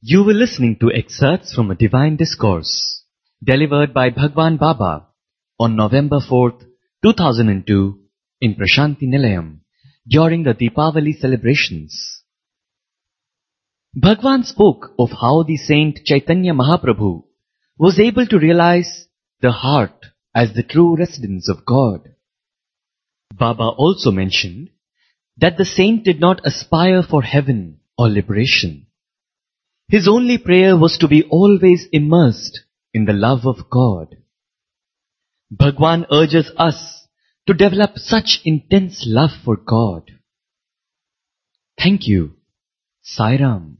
You were listening to excerpts from a divine discourse delivered by Bhagwan Baba on November 4th, 2002 in Prashanti Nilayam during the Deepavali celebrations. Bhagwan spoke of how the Saint Chaitanya Mahaprabhu was able to realize the heart as the true residence of God. Baba also mentioned that the saint did not aspire for heaven or liberation. His only prayer was to be always immersed in the love of God. Bhagwan urges us to develop such intense love for God. Thank you. Sai Ram.